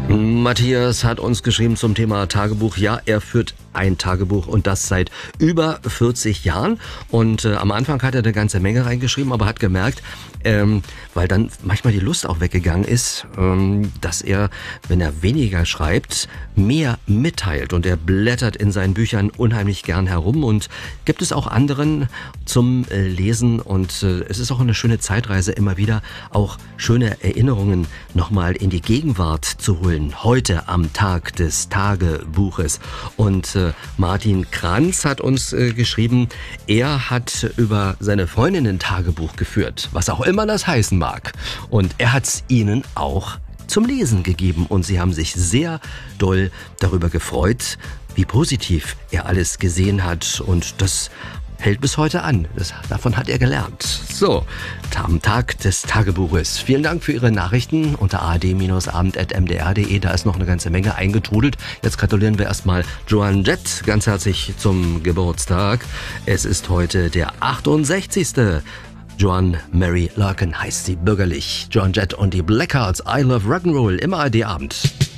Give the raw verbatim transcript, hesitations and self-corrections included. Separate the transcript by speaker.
Speaker 1: Matthias hat uns geschrieben zum Thema Tagebuch. Ja, er führt ein Tagebuch und das seit über vierzig Jahren. Und äh, am Anfang hat er eine ganze Menge reingeschrieben, aber hat gemerkt, ähm, weil dann manchmal die Lust auch weggegangen ist, ähm, dass er, wenn er weniger schreibt, mehr mitteilt. Und er blättert in seinen Büchern unheimlich gern herum und gibt es auch anderen zum äh, Lesen. Und äh, es ist auch eine schöne Zeitreise, immer wieder auch schöne Erinnerungen nochmal in die Gegenwart zu holen. Heute am Tag des Tagebuches. Und äh, Martin Kranz hat uns äh, geschrieben, er hat über seine Freundin ein Tagebuch geführt, was auch immer das heißen mag. Und er hat es ihnen auch zum Lesen gegeben und sie haben sich sehr doll darüber gefreut, wie positiv er alles gesehen hat, und das hält bis heute an. Das, davon hat er gelernt. So, am Tag des Tagebuches. Vielen Dank für Ihre Nachrichten unter a d abend at m d r punkt d e. Da ist noch eine ganze Menge eingetrudelt. Jetzt gratulieren wir erstmal Joan Jett ganz herzlich zum Geburtstag. Es ist heute der achtundsechzigste Joan Mary Larkin heißt sie bürgerlich. Joan Jett und die Blackhearts, I Love Rock'n'Roll im A R D Abend.